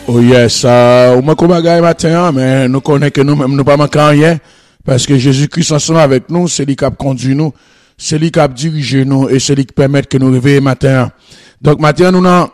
Oh yes, on m'a comme bagaille matin, mais nous connaissons que nous-mêmes nous pas manquer rien, parce que Jésus-Christ ensemble avec nous, c'est lui qui a conduit nous, c'est lui qui a dirigé nous, et c'est lui qui permet que nous réveillions matin. Donc matin, nous avons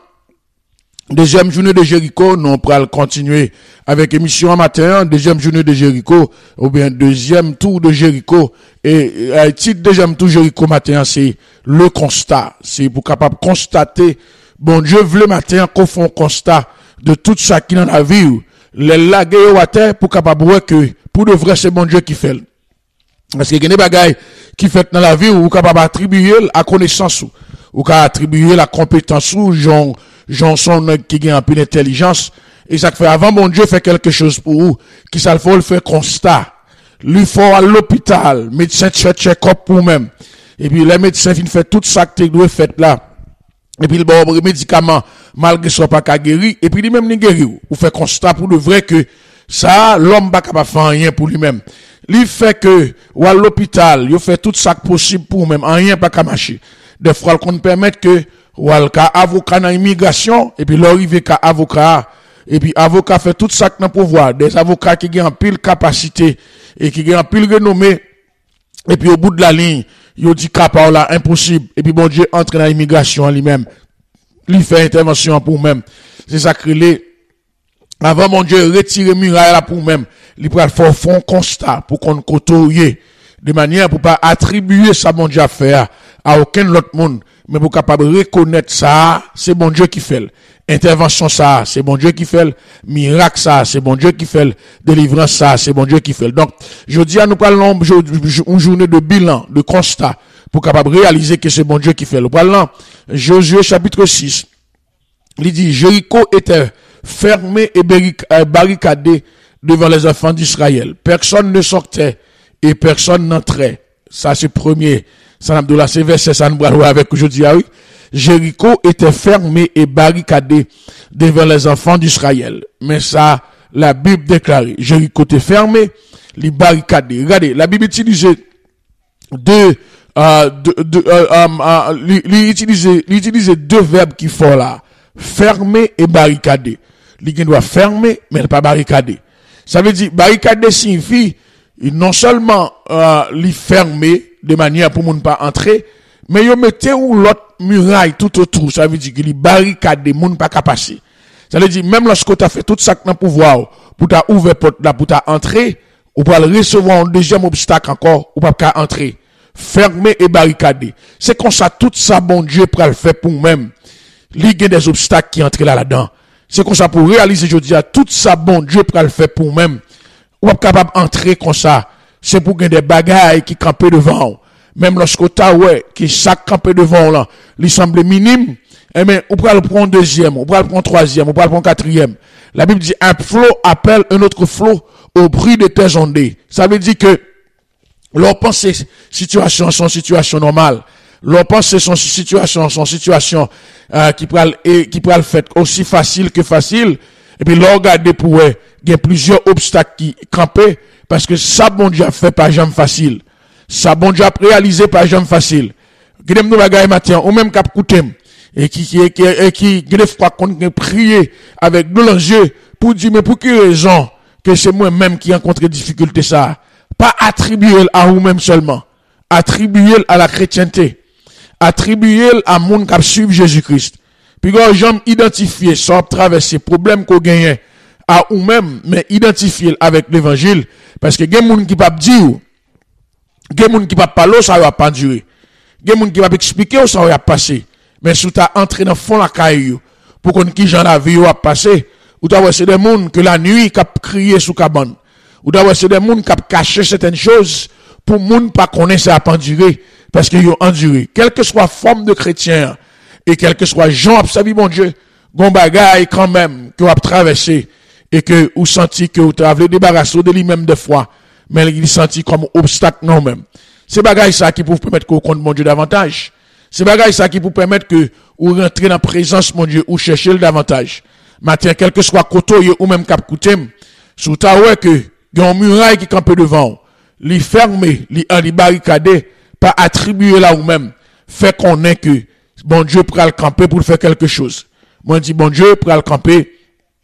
deuxième journée de Jéricho, nous allons continuer avec émission matin, deuxième journée de Jéricho, ou bien deuxième tour de Jéricho, et titre deuxième tour Jéricho matin, c'est le constat, c'est pour capable constater, bon Dieu veut le matin qu'on fait un constat de tout ça qui dans la vie, les laguer au terre pour capable voir que pour de vrai c'est bon Dieu qui fait. Parce que il y a des bagailles qui fait dans la vie ou capable attribuer la connaissance ou capable attribuer la compétence ou Jean son qui gagne un peu d'intelligence et ça fait avant bon Dieu fait quelque chose pour vous qui ça faut le faire constat. Lui faut à l'hôpital, médecin fait check-up pour même. Et puis les médecins viennent faire tout ça que tu dois faire là. Et puis le bon médicament malgré soit pas qu'à guérir et puis lui même ni guérir ou fait constat pour de vrai que ça l'homme pas capable faire rien pour lui-même. Lui fait que ou à l'hôpital, il fait tout ça possible pour même rien pas qu'à marcher. Des fois qu'on permet que ou à avocat dans immigration et puis l'arrivé qu'à avocat et puis avocat fait tout ça dans pouvoir des avocats qui ont pile capacité et qui ont pile renommée et puis au bout de la ligne il dit capable là impossible et puis bon Dieu entre dans l'immigration lui-même lui fait intervention pour même c'est ça que les avant mon Dieu retirer muraille là pour même il peut faire fond constat pour qu'on côtoyer de manière pour pas attribuer ça bon Dieu à faire à aucun autre monde mais pour capable reconnaître ça c'est bon Dieu qui fait intervention ça c'est bon Dieu qui fait miracle ça c'est bon Dieu qui fait délivrance ça c'est bon Dieu qui fait donc je dis à nous parlons une journée de bilan de constat pour capable réaliser que c'est bon Dieu qui fait le parlant Josué chapitre 6 il dit Jéricho était fermé et barricadé devant les enfants d'Israël personne ne sortait et personne n'entrait ça c'est premier ça Abdullah c'est verset ça nous parlons avec aujourd'hui oui Jéricho était fermé et barricadé devant les enfants d'Israël. Mais ça, la Bible déclare, Jéricho était fermé, les barricadé. Regardez, la Bible utilisait utilisait deux verbes qui font là. Fermer et barricader. Il doit fermer, mais pas barricader. Ça veut dire, barricader signifie, non seulement, les fermer de manière pour ne pas entrer, mais yo mettez ou l'autre muraille tout autour, ça veut dire que les barricades des monde pas qu'à passer. Ça veut dire même lorsque tu as fait tout ça dans pouvoir pour ta ouvrir porte là pour ta entrer, ou pour recevoir un deuxième obstacle encore ou pas qu'à entrer. Fermé et barricadé. C'est comme ça tout ça bon Dieu pour le faire pour même. Il y a des obstacles qui entrent là-dedans. C'est comme ça pour réaliser je dis à tout ça bon Dieu pour le faire pour même. Ou pas capable entrer comme ça. C'est pour gagner des bagailles qui campent devant. Même lorsque t'as ouais qui chaque campé devant là, il semble minime, eh bien on peut le prendre deuxième, on peut le prendre troisième, on peut le prendre quatrième. La Bible dit un flot appelle un autre flot au bruit de tes ondées. Ça veut dire que leur pensée situation son situation normale, leur pensée son situation qui peut le faire aussi facile que facile et puis leur regarder pour il y a plusieurs obstacles qui campent parce que ça bon Dieu fait pas jamais facile. Ça bon Dieu a réalisé par jamais facile. Gdem nous bagaille matin ou même cap coutem et qui des fois qu'on prier avec de leurs yeux pour dire mais pour quelle raison que c'est moi même qui rencontre difficulté ça pas attribuer à vous même seulement attribuer à la chrétienté attribuer à monde qui suivre Jésus-Christ puis quand j'aime identifier sans traverser problème qu'on gagne à ou même mais identifier avec l'évangile parce que gen monde qui pas dire gen moun qui va parler ça va pas durer gen moun qui va expliquer ça va passer mais si tu as entré dans fond la caillou pour qu'on qui gens la vie va passer ou tu c'est des moun que la nuit qui crier sous cabane ou tu c'est des moun qui caché certaines choses pour moun pas connaître ça pas durer parce que yo enduré quelle que soit forme de chrétien et quel que soit Jean observe mon Dieu gon bagaille quand même que va traverser et que ou senti que vous avez débarrasser de lui-même de foi mais il senti comme obstacle non même. C'est bagaille ça qui peut permettre qu'on compte mon Dieu davantage. C'est bagaille ça qui peut permettre que ou rentrer dans la présence mon Dieu ou chercher le davantage. Matin quel que soit côté ou même cap coutem, sous ta ouais que il y a un muraille qui campe devant, li fermé, li barricadé, pas attribuer là ou même, fait qu'on est que bon Dieu pour le camper pour faire quelque chose. Moi dis bon Dieu pour le camper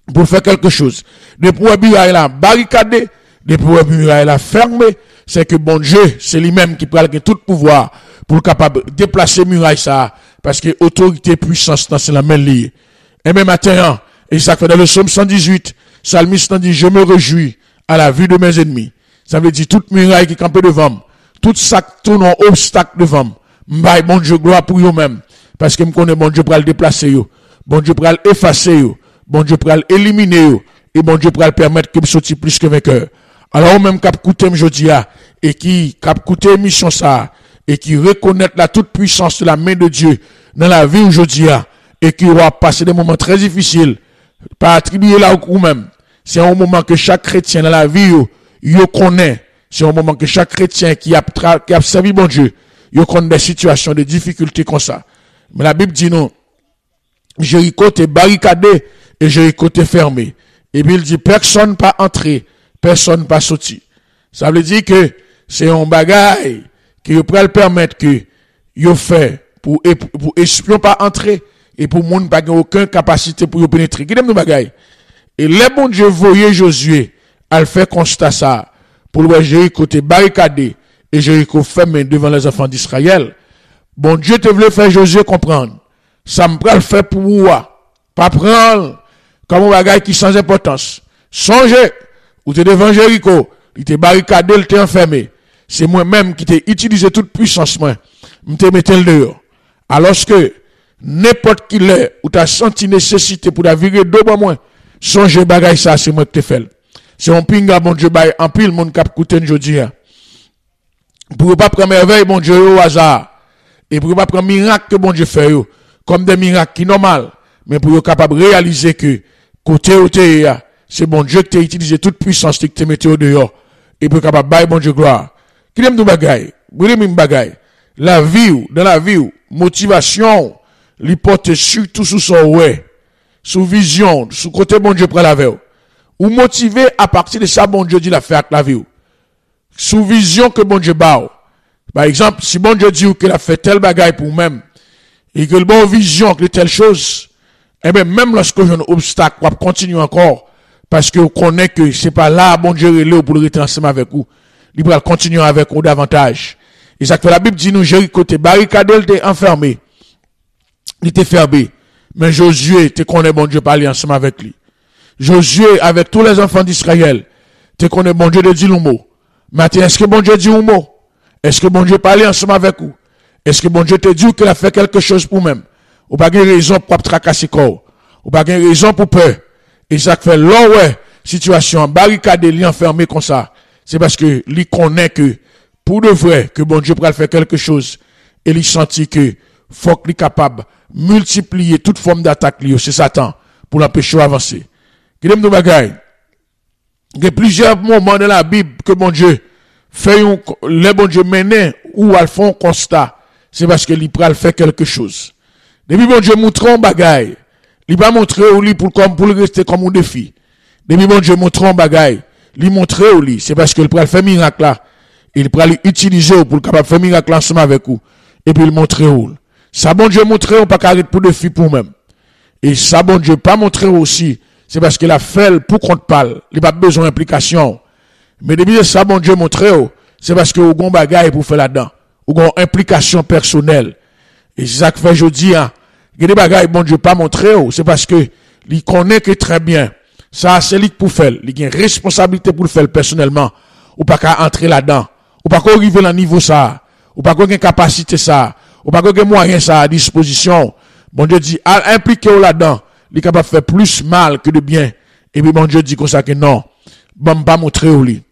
pour faire quelque chose. Depuis que muraille là barricadé, depuis que muraille là fermé, c'est que bon Dieu, c'est lui-même qui prend tout pouvoir pour capable de déplacer muraille ça, parce que autorité, puissance, c'est la même liée. Et même matin, et ça fait dans le psaume 118, Psalmiste dit, je me réjouis à la vue de mes ennemis. Ça veut dire toute muraille qui campait devant moi, tout sac tournant obstacle devant moi. M'baye bon Dieu gloire pour eux-mêmes. Parce que me connais bon Dieu pour le déplacer yo. Bon Dieu pour l'effacer yo. Bon Dieu pour l'éliminer yo. Et bon Dieu pour le permettre que me sorti plus que vainqueur. Alors même cap coûter m'jodi a et qui cap coûter mission ça et qui reconnaître la toute puissance de la main de Dieu dans la vie aujourd'hui et qui va passer des moments très difficiles pas attribuer là ou même. C'est un moment que chaque chrétien dans la vie yo connaît. C'est un moment que chaque chrétien qui a servi bon Dieu, yo connaît des situations de difficultés comme ça. Mais la Bible dit non. Jéricho est barricadé et Jéricho est fermé. Et puis il dit personne pas entrer, personne pas sorti. Ça veut dire que c'est un bagage qui peut le permettre que yo fait pour espion pas entrer et pour monde pas aucune capacité pour pénétrer. Qui nous bagage. Et les bon Dieu voyait Josué, elle fait constat ça pour le Jéricho est barricadé et Jéricho fermé devant les enfants d'Israël. Bon Dieu te voulait faire Josué comprendre. Ça me prend le faire pour vous. Pas prendre comme un bagage qui sans importance. Songez, ou t'es devant Jéricho, il t'est barricadé, il t'est enfermé. C'est moi-même qui t'ai utilisé toute puissance, moi. M'te mettre le dehors. Alors que, n'importe qui l'est, ou t'as senti nécessité pour la virer d'eau, moi, songez bagage ça, c'est moi qui t'ai fait. C'est un pinga, bon Dieu, en pile, mon cap coûté aujourd'hui. Pour pas prendre merveille, bon Dieu, au hasard. Et pour pas prendre miracle que bon Dieu fait, comme des miracles qui normal, mais pour être capable de réaliser que, côté c'est bon Dieu qui t'a utilisé toute puissance qui t'a mis au dehors, et pour être capable de bailler bon Dieu gloire. Qui aime nous bagaille? Bagaille. La vie, dans la vie, motivation, l'hypothèse surtout sous son ouais, sous vision, sous côté bon Dieu prend la veille. Ou motivé à partir de ça, bon Dieu dit la faire avec la vie. Sous vision que bon Dieu bat. Par exemple, si bon Dieu dit qu'il a fait tel bagaille pour même, et que le bon vision que telle chose, eh bien, même lorsque j'ai un obstacle, on va continuer encore, parce que vous connaissez que c'est pas là, bon Dieu, est là pour le rester ensemble avec vous. Il va continuer avec vous davantage. Et ça que la Bible dit nous, Jéricho était barricadé, il était enfermé. Il était fermé. Mais Josué, tu connais bon Dieu parler ensemble avec lui. Josué, avec tous les enfants d'Israël, tu connais bon Dieu de dire le mot. Maintenant, est-ce que bon Dieu dit un mot? Est-ce que bon Dieu parle ensemble avec vous? Est-ce que bon Dieu te dit qu'il a fait quelque chose pour même? Ou pas de raison pour tracasser corps? Ou pas de raison pour peur? Et ça fait là, ouais, situation barricadée, li enfermé comme ça. C'est parce que lui connaît que, pour de vrai, que bon Dieu pourrait faire quelque chose. Et il sentit que, faut qu'il est capable de multiplier toute forme d'attaque, c'est Satan, pour l'empêcher d'avancer. Qu'il aime nous bagaille. Il y a plusieurs moments dans la Bible que bon Dieu fait les bon Dieu mener ou al font constat. C'est parce que il pral faire quelque chose. Depuis bon Dieu montre un bagaille, il pas montrer au lit pour rester comme un défi. Depuis bon Dieu montre un bagaille, il montre au lit, c'est parce que il pral faire miracle là. Il pral utiliser pour capable faire miracle ensemble avec vous et puis il montre au. Ça bon Dieu montre on pas carré pour défi pour même. Et ça bon Dieu pas montrer aussi, c'est parce qu'il a fait pour qu'on parle, il pas besoin d'implication. Mais depuis ça bon Dieu montre c'est parce que au bon bagaille pour faire là-dedans. Ou une implication personnelle. Et c'est ça que fait jeudi, il y a des bagages, bon Dieu, pas montrer, c'est parce que, il connaît que très bien. Ça, c'est lui pour faire. Il y a une responsabilité pour le faire personnellement. Ou pas qu'à entrer là-dedans. Ou pas qu'à arriver à niveau ça. Ou pas qu'à une capacité ça. Ou pas qu'à moyen ça à disposition. Bon Dieu dit, à impliquer là-dedans, il est capable de faire plus mal que de bien. Et puis bon Dieu dit comme ça que non. Bon, pas montrer au lit.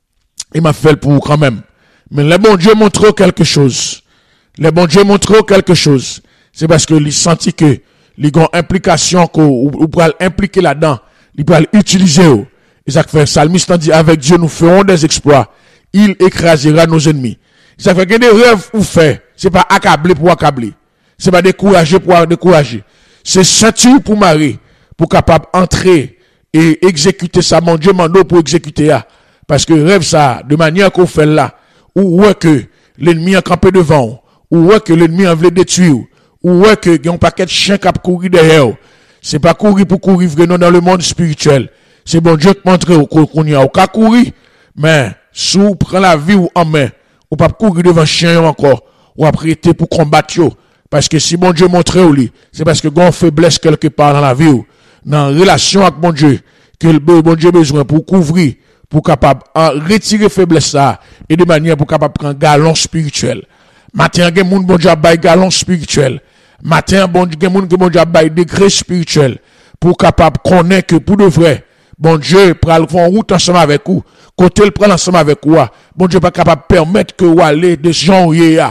Il m'a fait pour quand même. Mais le bon Dieu montre quelque chose. Le bon Dieu montre quelque chose. C'est parce que il sentit que il y a une implication ou pour impliquer là-dedans, il peut l'utiliser. Et ça fait Psalmiste dit avec Dieu nous ferons des exploits. Il écrasera nos ennemis. Ça fait que des rêves ou fait, c'est pas accabler pour accabler. C'est pas décourager pour décourager. C'est sentir pour marrer, pour capable entrer et exécuter ça. Mon Dieu m'a pour exécuter ça. Parce que rêve ça, de manière qu'on fait là, ou ouais que l'ennemi a campé devant, ou ouais que l'ennemi a voulu détruire, ou ouais que y a un paquet de chiens qui a couru derrière. C'est pas courir pour courir vraiment dans le monde spirituel. C'est bon Dieu te montrer qu'on y a qu'à courir, mais si vous prenez la vie en main, ou pas courir devant chien encore, ou apprêter pour combattre yo. Parce que si bon Dieu montre au lit, c'est parce que gon faiblesse quelque part dans la vie ou, dans la relation avec bon Dieu, que le bon Dieu besoin pour couvrir, pour capable retirer faiblesse ça, et de manière pour capable prendre galon spirituel. Matin, gen moun bon Dieu a bay galon spirituel. Matin, bon Dieu, gen moun que bon Dieu a bay degré spirituel, pour capable connaître que pour de vrai, bon Dieu pral faire route ensemble avec vous, côté le prend ensemble avec vous, bon Dieu pas capable permettre que vous allez de Jean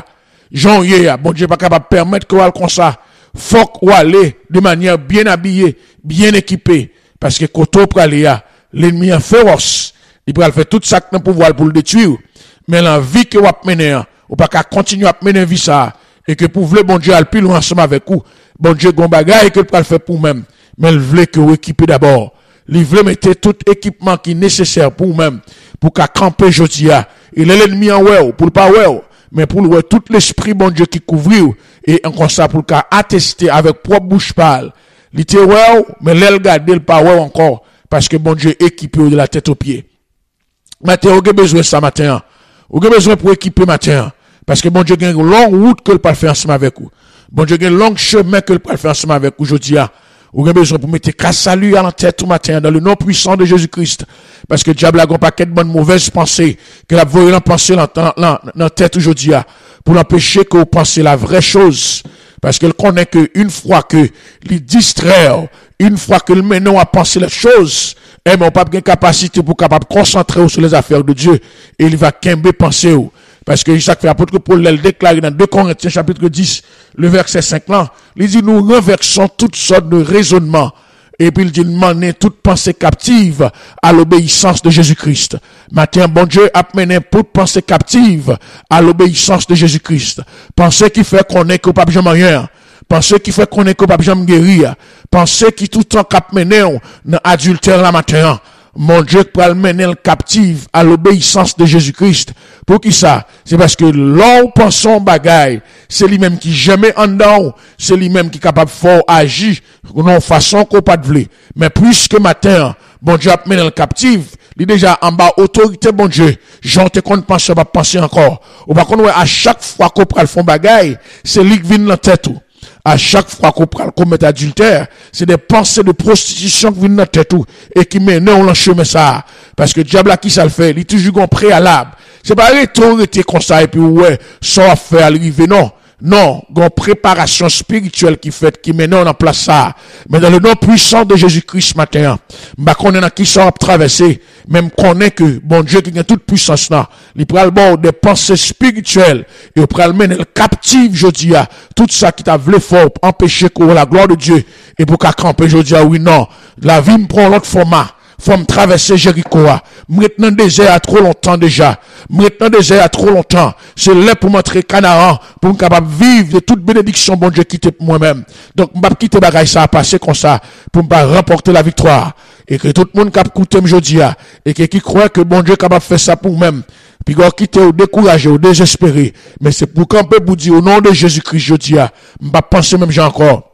bon Dieu pas capable permettre que vous allez comme ça, faut que vous allez de manière bien habillée, bien équipée, parce que côté pral l'ennemi est féroce, il pral faire tout ça dans pouvoir pour le détruire, mais la vie que vous menez, ou pas qu'à continuer à mener vie ça, et que pour vouloir bon Dieu aller plus loin ensemble avec vous, bon Dieu gon bagaille que pral faire pour même, mais il veut que vous équipez d'abord. Il veut mettre tout équipement qui est nécessaire pour vous-même, pour qu'à camper jodia. Il est l'ennemi en ouais, pour le pas ouais, mais pour le tout l'esprit bon Dieu qui couvre, et encore ça pour qu'à attester avec propre bouche parle. Il était ouais, mais l'aile garder le pas ouais encore, parce que bon Dieu équipé de la tête aux pieds. Matin, vous avez besoin de ça matin. Vous avez besoin pour équiper matin. Parce que bon Dieu a une longue route que le pas faire ensemble avec vous. Bon Dieu a un long chemin que le pas faire ensemble avec vous aujourd'hui. Vous avez besoin pour mettre casse salut à la tête tout matin dans le nom puissant de Jésus-Christ. Parce que le diable a un paquet de bonnes mauvaises pensées que la voyez penser dans la tête aujourd'hui pour l'empêcher que vous pensez la vraie chose. Parce qu'elle connaît que une fois que les distraire, une fois que le menon à penser les choses, eh ben, on pas de capacité pour capable concentrer sur les affaires de Dieu et il va qu'aimer penser. Parce que ça fait apôtre Paul l'a déclaré dans 2 Corinthiens chapitre 10, le verset 5 là, il dit nous renversons toutes sortes de raisonnements et puis il dit mener toute pensée captive à l'obéissance de Jésus-Christ. Matin bon Dieu a mené toute pensée captive à l'obéissance de Jésus-Christ. Pensée qui fait qu'on est capable jamais rien. Pensée qui fait qu'on est capable jamais guérir. Pensée qui tout le temps cap mené dans adultère la matin. Mon Dieu pour le mener le captive à l'obéissance de Jésus-Christ. Pour qui ça? C'est parce que l'on pense son bagaille, c'est lui-même qui jamais en dedans, c'est lui-même qui est capable de faire agir de façon qu'on pas de vle. Mais puisque matin, bon Dieu a mené le captive, il est déjà en bas autorité, bon Dieu. J'en te compte penser, pas penser encore. Ou par contre, à chaque fois qu'on prend le fond bagaille, c'est lui qui vient dans la tête. À chaque fois qu'on prend le commettre adultère, c'est des pensées de prostitution qui viennent dans la tête et qui mènent dans le chemin ça. Parce que le diable a qui ça le fait? Il est toujours un préalable. C'est pas rester comme ça et puis ouais, ça fait arriver, non. Non, une préparation spirituelle qui mène en place ça. Mais dans le nom puissant de Jésus-Christ matin, bah qu'on est dans qui ça traverser, même qu'on est que bon Dieu qui a toute puissance là, il prend le bord des pensées spirituelles et il prend le mener le captif jeudi tout ça qui t'a voulu fort empêcher que la gloire de Dieu et pour qu'à camper jeudi oui non, la vie me prend l'autre format. Faut me traverser Jéricho. Maintenant désert à trop longtemps déjà. Maintenant désert à trop longtemps. C'est là pour montrer Canaan, pour me capable vivre de toute bénédiction, bon Dieu, quitter pour moi-même. Donc, je vais quitter bagaille ça, passer comme ça, pour me remporter la victoire. Et que tout le monde capable écouter aujourd'hui, et qui croit que bon Dieu est capable de faire ça pour moi-même. Puis, quand quitter ou décourager ou désespérer. Mais c'est pour camper pour dire au nom de Jésus-Christ, je dis, je vais penser même j'ai encore.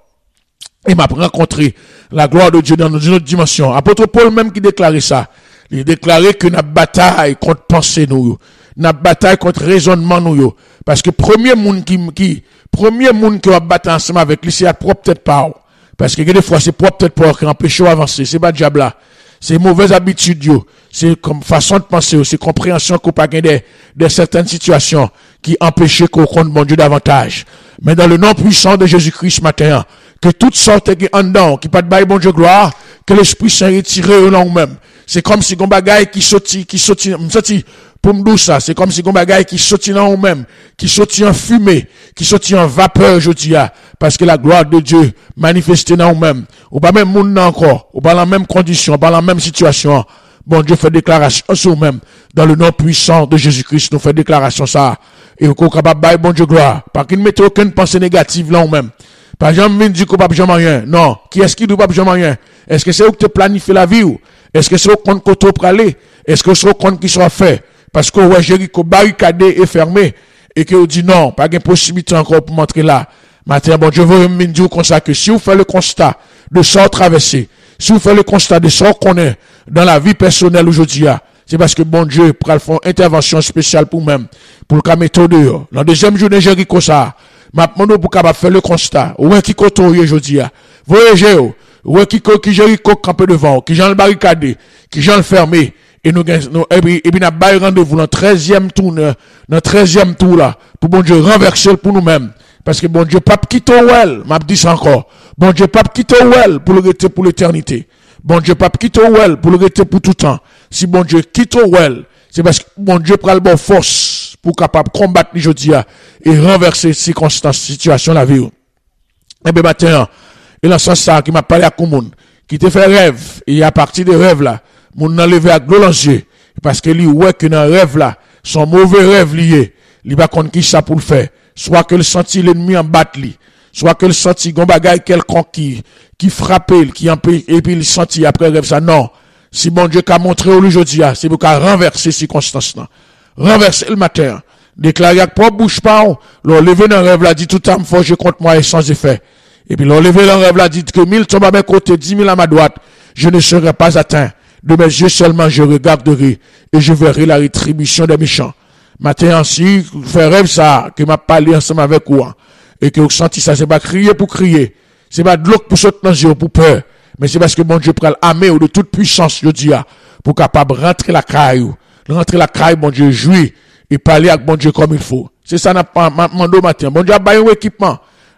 Et m'a rencontré la gloire de Dieu dans une autre dimension. Apôtre Paul même qui déclarait ça. Il déclarait que notre bataille contre pensée nous, notre bataille contre raisonnement nous. Parce que premier monde qui va battre ensemble avec lui, c'est à propre tête pas. Parce que des fois c'est propre tête pas qui empêche d'avancer. C'est pas diable là. C'est mauvaise habitude c'est comme façon de penser, c'est compréhension qu'on pas gagner de certaines situations qui empêchent qu'on compte mon Dieu davantage. Mais dans le nom puissant de Jésus-Christ matin, que toutes sortes de en dedans, qui pas de bail bon Dieu gloire, que l'Esprit Saint retiré en nous-mêmes. C'est comme si gon bagaille qui sorti, pour me dire ça, c'est comme si gon bagaille qui sorti dans nous-mêmes, qui sorti en fumée, qui sorti en vapeur, je dis, parce que la gloire de Dieu manifestée dans nous-mêmes. Ou pas même monde encore, ou pas la même condition, pas la même situation. Bon Dieu fait déclaration sur nous-mêmes. Dans le nom puissant de Jésus-Christ, nous fait déclaration ça. Et qu'on capable bail bon Dieu gloire. Parce qu'il ne mette aucune pensée négative là nous-mêmes. Par exemple, il dit qu'on ne peut pas jamais rien. Non. Qui est-ce qui ne peut pas jamais rien? Est-ce que c'est où que tu planifies la vie ou? Est-ce que c'est au compte que tu peux aller? Est-ce que c'est au compte qui sera fait? Parce que ouais, Jéricho barricadé et fermé. Et que vous dit non, pas de possibilité encore pour montrer là. Maintenant, bon Dieu veut me dire comme ça que si vous faites le constat de ça traverser, si vous faites le constat de ça qu'on est dans la vie personnelle aujourd'hui, c'est parce que bon Dieu prend faire une intervention spéciale pour même, pour le cas méthode. Dans deuxième journée, Jéricho ça, m'a demandé pour capable faire le constat. Ou qui côté aujourd'hui, voyagez, ou qui Jéricho campé devant, qui j'en le barricadé, qui j'en le fermé. Et et puis, n'a pas rendez-vous dans 13e tour, là, pour bon Dieu renverser pour nous-mêmes. Parce que bon Dieu, pas quitter well, m'a dit ça encore. Bon Dieu, pas quitter well pour le rester pour l'éternité. Bon Dieu, pas quitter well pour le rester pour tout temps. Si bon Dieu quitte well, c'est parce que bon Dieu prend le bon force pour capable combattre les jeudi et renverser circonstances, situations la vie. Et bien, maintenant, et dans ce sens ça, qui m'a parlé à Koumoun, qui te fait rêve, et à partir des rêves là, moun nan levé à glolancier parce que lui ouais que dans rêve là son mauvais rêve lié il va connait qui ça pour le faire soit que le senti l'ennemi en battre lui soit que le senti gon bagay quelqu'un qui frappé qui empêche et puis il senti après rêve ça non si bon Dieu qu'a montré aujourd'hui c'est pour qu'a renverser circonstances là renverser le matin déclarer que pas bouge pas le lever dans rêve là dit tout âme forgé contre moi et sans effet et puis le lever dans rêve là dit que 1000 tombent à mes côtés 10 000 à ma droite je ne serai pas atteint. De mes yeux seulement je regarderai et je verrai la rétribution des méchants. Matin ainsi, fait rêve ça, que m'a parlé ensemble avec vous, et que vous sentez ça, c'est pas crier pour crier, c'est pas de l'eau pour sauter dans yeux pour peur, mais c'est parce que mon Dieu prend l'armée de toute puissance, je dis, pour capable rentrer la caille, mon Dieu jouir et parler avec mon Dieu comme il faut. C'est ça, n'a pas demandé matin. Mon Dieu a baillé un équipement,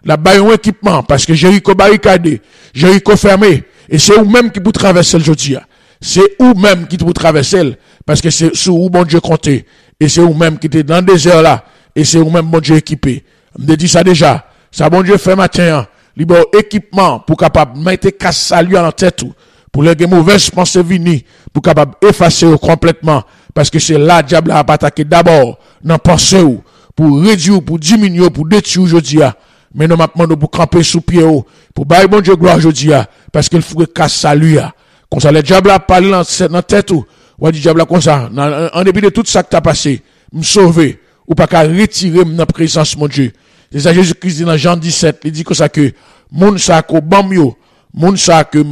parce que Jéricho barricadé, Jéricho fermé, et c'est vous-même qui vous traversez le jeudi. C'est vous-même qui vous traversez, parce que c'est sur où bon Dieu comptait. Et c'est vous-même qui êtes dans le désert là. Et c'est vous-même bon Dieu équipé. On me dit ça déjà. Ça bon Dieu fait matin. Il y a équipement pour capable mettre casse salut en tête. Pour les mauvaises pensées venir. Pour capable effacer complètement. Parce que c'est là, diable a attaqué d'abord dans pensée pour réduire, pour diminuer, pour détruire aujourd'hui. Mais nous m'appelons pour camper sous pied. Pour bailler bon Dieu gloire aujourd'hui. Parce qu'il faut que casse salut. Comme ça, le diable a parlé dans la tête ou dit diable comme ça, en dépit de tout ça que t'as passé, me sauver, ou pas qu'à retirer ma présence, mon Dieu. C'est ça, Jésus-Christ dit dans Jean 17, il dit que ça que, moun sa ko bam moun sa que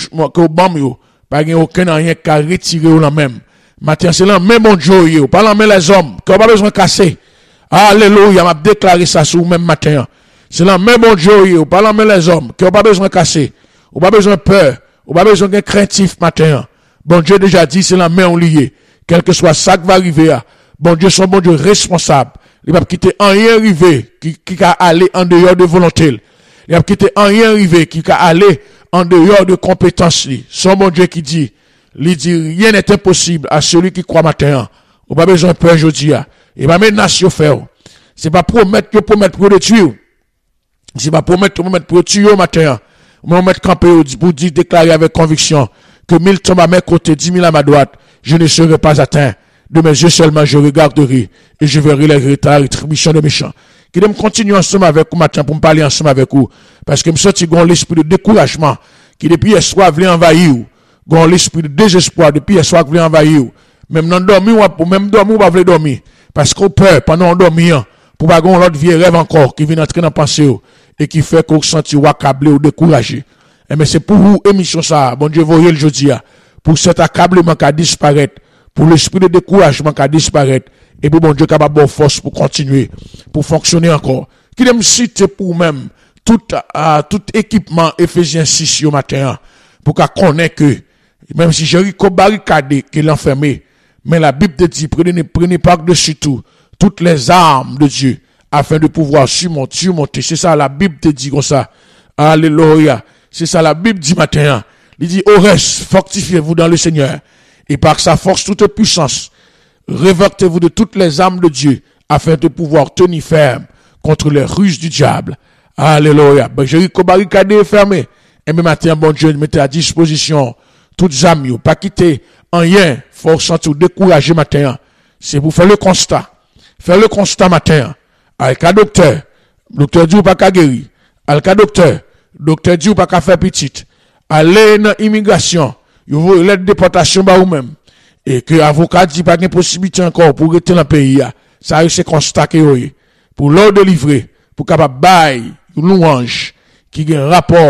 bam yo, pas gen aucun rien qu'à retirer ou la même. Matin, c'est là, même mon Dieu, pas la même les hommes, qu'on pas besoin de casser. Alléluia, m'a déclaré ça sur même matin. C'est là, même mon Dieu, pas la même les hommes, qu'on pas besoin de casser, ou pas besoin de peur. Ou pas besoin d'être craintif matin. Bon Dieu déjà dit, c'est la main en liée. Quel que soit ça qui va arriver, bon Dieu, son bon Dieu responsable. Il va quitter un rien arrivé qui va aller en dehors de volonté. Il va quitter un rien arrivé qui va aller en dehors de compétences. Son bon Dieu qui dit, rien n'est impossible à celui qui croit matin. Ou pas besoin de peur aujourd'hui. Il va mettre nation faire. C'est pas promettre pour le tuer. C'est pas promettre pour le tuer matin. Moi, mettre campé pour dire, déclarer avec conviction que 1000 tombent à mes côtés, 10 000 à ma droite, je ne serai pas atteint. De mes yeux seulement, je regarderai et je verrai la rétribution des méchants. Qui me continuer ensemble avec vous matin pour me parler ensemble avec vous. Parce que me senti gon l'esprit de découragement qui depuis hier soir voulait envahir. Gon l'esprit de désespoir depuis hier soir voulait envahir. Même dans dormir ou même dormir ou pas voulait dormir. Parce qu'on peur pendant on dormir pour pas gon l'autre vieux rêve encore qui vient entrer dans pensée et qui fait qu'on senti ou accablé ou découragé. Et mais c'est pour vous émission ça, bon Dieu voyez le jeudi pour cet accablement qui disparaître, pour l'esprit de découragement qui disparaître et pour bon Dieu capable de force pour continuer, pour fonctionner encore. Qui me cite pour même tout équipement Ephésiens 6 au matin pour qu'on connaisse que même si Jéricho barricadé qu'il enfermé, mais la Bible te dit prenez par-dessus tout toutes les armes de Dieu afin de pouvoir surmonter. C'est ça, la Bible te dit comme ça. Alléluia. C'est ça, la Bible dit matin. Il dit, au reste, fortifiez-vous dans le Seigneur. Et par sa force, toute puissance, revêtez-vous de toutes les armes de Dieu afin de pouvoir tenir ferme contre les ruses du diable. Alléluia. Ben, Jéricho barricadé et fermé. Et même matin, bon Dieu, mettez à disposition toutes armes, pas quitter en rien, forçant tout décourager matin. C'est pour faire le constat. Faire le constat matin. Avec un docteur dit ou pas qu'à guérir. Avec un docteur dit ou pas qu'à faire petite. Aller dans l'immigration, vous voulez l'aide de déportation ou même. Et que l'avocat dit pas qu'il y a possibilité encore pour rester dans le pays. Ça c'est constat que pour l'ordre de livrer, pour capable bailler une louange qui a un rapport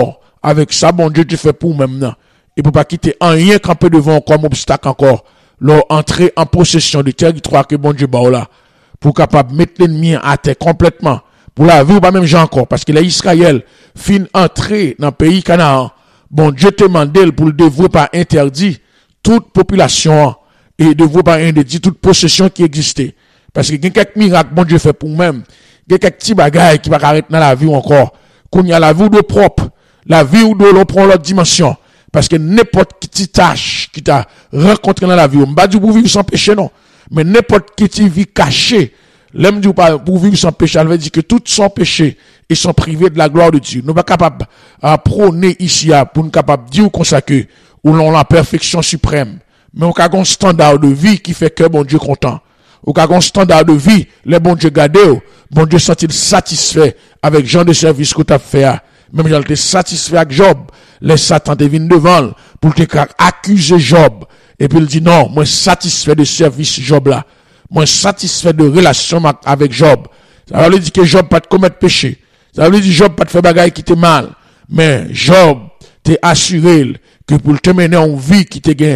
avec ça, bon Dieu, tu fais pour maintenant. Et pour pas quitter un rien camper devant comme obstacle encore, leur entrer en possession du territoire que bon Dieu bat là, pour capable mettre l'ennemi à terre complètement, pour la vie ou pas même gens encore, parce que les Israël fin entrer dans le pays Canaan, bon Dieu te demande pour le dévouer par interdit, toute population, et dévouer par interdit, toute possession qui existait. Parce que il y a quelques miracles, bon Dieu fait pour même, il y a quelques petits bagailles qui va arrêter dans la vie encore, qu'on y a la vie de propre, la vie ou de l'on prend l'autre dimension. Parce que n'importe qui tâche qui t'a rencontré dans la vie, on ne va pas dire pour vivre sans péché, non. Mais n'importe qui vie caché, l'homme dit pas pour vivre sans péché, elle veut dire que tout son péché, ils sont privés de la gloire de Dieu. Nous ne sommes pas capables de prôner ici pour nous capables de dire comme ça que, où l'on a la perfection suprême. Mais on a un standard de vie qui fait que bon Dieu content. On a un standard de vie, les bon Dieu gardé, bon Dieu sent-il satisfait avec genre de service que tu as fait. Même j'en étais satisfait avec Job. Les Satan te viennent devant pour te accuser Job. Et puis il dit non, moi satisfait de service Job là. Moi satisfait de relation avec Job. Ça veut dire que Job pas de commettre péché. Ça veut dire que Job pas de faire bagaille qui te mal. Mais Job t'est assuré que pour te mener en vie qui te gagne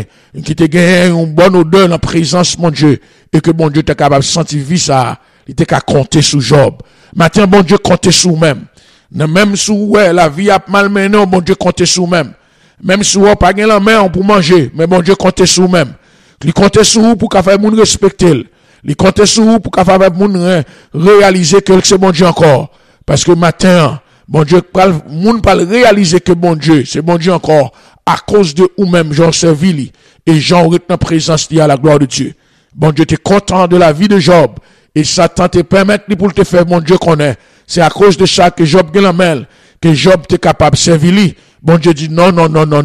une bonne odeur dans la présence mon Dieu. Et que bon Dieu t'es capable de sentir vie ça. Il t'est qu'à compter sur Job. Maintenant bon Dieu compter sur vous-même. Même si ouais, la vie a mal mené, bon Dieu compte sur vous-même. Même si vous pas la main pour manger, mais bon Dieu compte sur vous-même. Il compte sur vous pour qu'à faire moun respecter. Il compte sur vous pour qu'à faire moun réaliser que c'est bon Dieu encore. Parce que matin, bon Dieu moun pas réaliser que bon Dieu, c'est bon Dieu encore à cause de vous-même, j'en servi et j'en reste en présence à la gloire de Dieu. Bon Dieu t'es content de la vie de Job et Satan te permet pour te faire bon Dieu connaît. C'est à cause de ça que Job gagne la main, que Job est capable de servir. Bon Dieu dit non.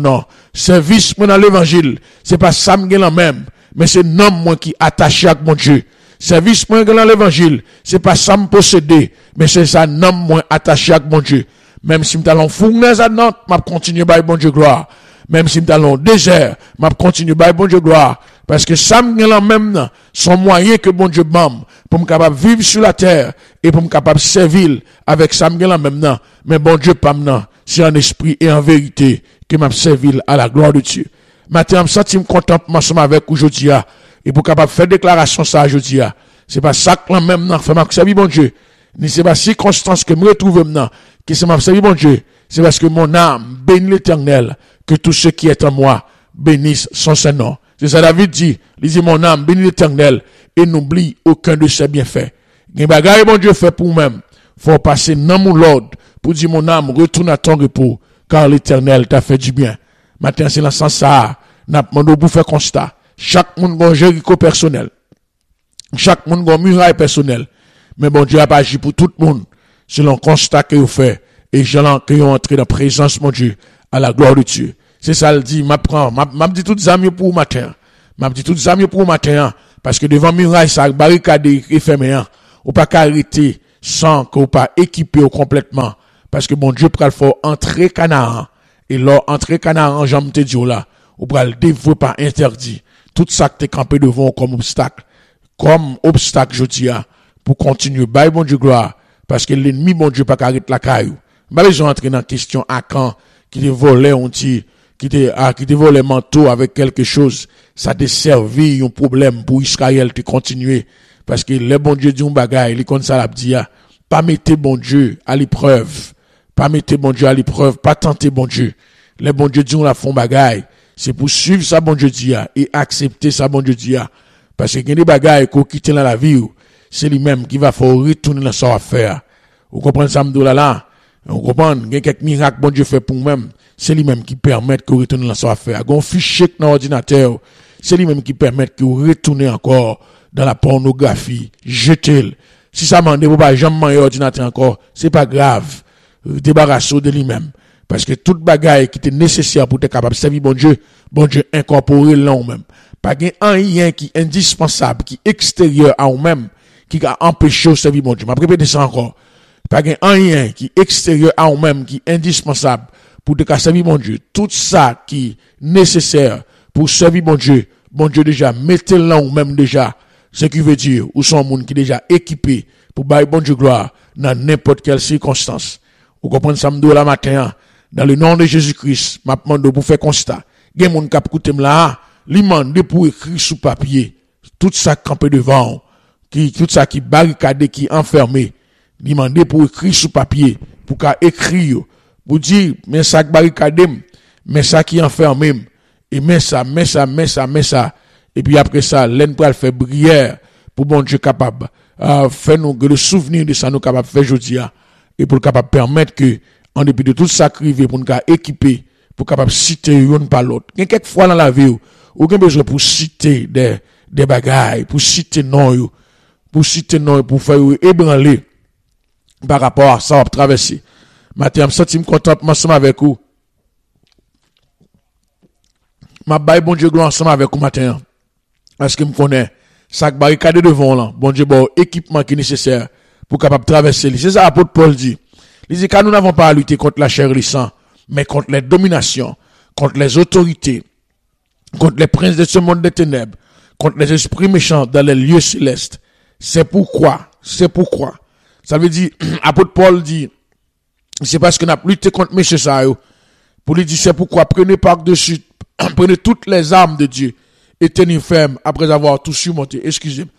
Service moi dans l'évangile, c'est pas ça me gagne la même, mais c'est non moi qui attaché avec mon Dieu. Service moi dans l'évangile, c'est pas ça me posséder, mais c'est ça non moi attaché avec mon Dieu. Même si m'talon fournaise à Nantes, m'a continuer by bon Dieu gloire. Même si m'talon désert, m'a continuer by bon Dieu gloire. Parce que ça me gagne la même, son moyen que bon Dieu m'aime pour me capable vivre sur la terre et pour me capable servir avec ça me gagne la même. Mais bon Dieu pas maintenant, c'est en esprit et en vérité que m'a servir à la gloire de Dieu. Maintenant, je me sens content ensemble avec aujourd'hui et pour capable faire déclaration ça aujourd'hui. C'est pas ça que la même fait m'a servir bon Dieu. Ni c'est pas circonstance que me retrouve maintenant que c'est m'a servir bon Dieu. C'est parce que mon âme bénit l'Éternel, que tout ce qui est en moi bénisse son Saint-Nom. C'est ça David dit. Il dit mon âme bénit l'Éternel et n'oublie aucun de ses bienfaits. Gen bagaille bon Dieu fait pour moi-même. Faut passer dans mon Lord pour dire mon âme retourne à ton repos car l'Éternel t'a fait du bien. Maintenant c'est dans ce sens ça. N'a demandé pour faire constat. Chaque monde a Jéricho personnel. Chaque monde a muraille personnel. Mais bon Dieu a pas agi pour tout le monde selon le constat que vous fait et gens qui ont entré dans la présence mon Dieu à la gloire de Dieu. C'est ça le dit, m'a dit toutes amis pour matin. M'a dit toutes amis pour matin parce que devant muraille ça barricade et fermé ou pas arrêter sans que ou pas équipé complètement parce que bon Dieu pral faut entrer Canaan et là entrer Canaan j'aime te dire là ou pral dévouer par interdit tout ça que t'es campé devant comme obstacle je dis pour continuer bail bon Dieu gloire parce que l'ennemi bon Dieu pas arrêter la caillou pas besoin entrer dans question à quand qui te volait on dit qui te volait manteau avec quelque chose ça te servi un problème pour Israël de continuer parce que le bon Dieu dit un bagaille il comme ça l'a dit pas mettre bon Dieu à l'épreuve pas tenter bon Dieu le bon Dieu dit on la font bagaille c'est pour suivre ça bon Dieu dit et accepter ça bon Dieu dit parce que il y a des bagailles qu'on quitte dans la vie c'est lui-même qui va faut retourner dans son affaire vous comprenez ça m'doula là on comprend il y a quelques miracles bon Dieu fait pour même c'est lui-même qui permet que retourner dans son affaire gon fichier dans ordinateur c'est lui-même qui permet que retourner encore dans la pornographie jeter si ça m'a demandé pas jamais ordinateur encore c'est pas grave débarrasser de lui-même parce que toute bagaille qui était nécessaire pour être capable de servir bon Dieu incorporer là même pas rien qui est indispensable qui est extérieur à vous-même qui a empêché de servir bon Dieu m'a répéter ça encore pas rien qui est extérieur à vous-même qui est indispensable pour te servir mon Dieu tout ça qui est nécessaire pour servir mon Dieu déjà mettez là ou même déjà ce qui veut dire ou sont monde qui déjà équipé pour bailler bon Dieu gloire dans n'importe quelle circonstance vous comprenez ça me la matin Dans le nom de Jésus-Christ, m'a demandé pour faire constat. Gen moun k'ap koute là, li mande pour écrire sous papier tout ça campé devant, tout ça qui barricadé, qui enfermé. Li mande pour écrire sous papier, pour qu'a écrire, pour dire mais ça barricadé, mais ça qui enfermé, et mais ça. Et puis après ça, l'en pral faire prière pour bon Dieu capable faire nous le souvenir de ça nous capable faire aujourd'hui et pour capable permettre que en dépit de tout ça crivé pour nous équiper pour capable citer une par l'autre. Il y a quelques fois dans la vie ou bien besoin pour citer des bagailles, pour citer non pour faire ébranler par rapport à ça on traverser. Matin, je me sens content ensemble avec vous. Ma baille bon Dieu gloire ensemble avec vous matin. Parce que me connaît ça barricade devant là. Bon Dieu bon équipement qui est nécessaire pour capable traverser. C'est ça l'apôtre Paul dit. Il dit car nous n'avons pas à lutter contre la chair et le sang, mais contre les dominations, contre les autorités, contre les princes de ce monde des ténèbres, contre les esprits méchants dans les lieux célestes. C'est pourquoi. Ça veut dire, apôtre Paul dit, c'est parce qu'on a lutté contre messieurs ça, pour lui dire, c'est pourquoi prenez par-dessus, prenez toutes les armes de Dieu et tenez ferme après avoir tout surmonté. Excusez-moi.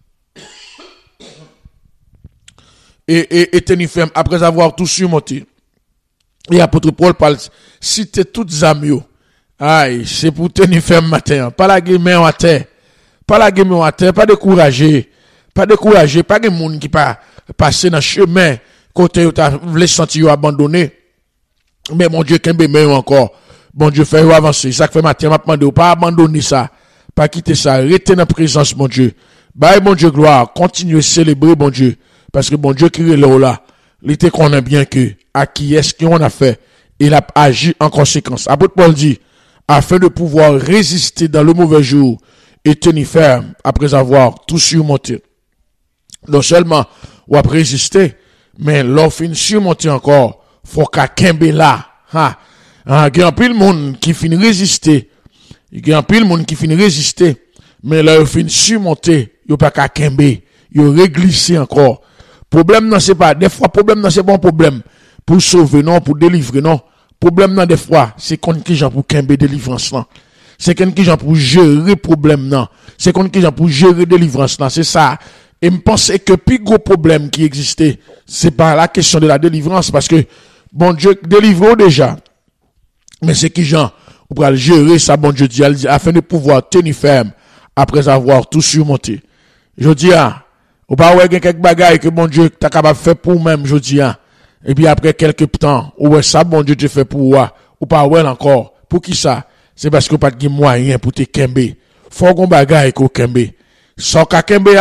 Et tenez ferme après avoir tout surmonté. Et apôtre Paul parle, citez toutes armes. Aïe, c'est pour tenir ferme matin. Pas la gueule à terre. Pas décourager. Pas de monde qui pas passer dans le chemin côté où t'as voulu sentir abandonné. Mais mon Dieu, qu'un meilleur encore. Bon Dieu, fait avancer. Ça fait matin, m'a demandé, pas abandonner ça. Pas quitter ça. Restez dans la présence, mon Dieu. Bye, mon Dieu, gloire. Continuez à célébrer, mon Dieu. Parce que bon Dieu qui est là, il était qu'on a bien que, à qui est-ce qu'on a fait, il a agi en conséquence. Apôtre Paul dit, afin de pouvoir résister dans le mauvais jour et tenir ferme après avoir tout surmonté. Non seulement, on va résister, mais l'offre surmonter encore, faut qu'à kembe là, il y a un pile monde qui finit résister. Mais là, il finit surmonter, il n'y a pas qu'à kembe, il réglissé encore. Problème non, c'est pas, des fois, problème non, c'est pas un problème pour sauver, non, pour délivrer, non. Problème non, des fois, c'est qu'on qui j'en pour kembe délivrance, non. C'est qu'on qui j'en pour gérer problème, non. C'est qu'on qui j'en pour gérer délivrance, non. C'est ça. Et me pense que plus gros problème qui existait, c'est pas la question de la délivrance, parce que, bon Dieu, délivre déjà. Mais c'est qui j'en, pour gérer ça, bon Dieu dit, afin de pouvoir tenir ferme après avoir tout surmonté. Je dis, ou pas ouais quelques bagailles que bon Dieu t'a capable faire pour même jodi et puis après quelques temps ouais ça bon Dieu te fait pour ou pas ouais encore pour qui ça c'est parce que pas de moyen pour te kembe faut qu'on bagaille ko kembe sans ka kembe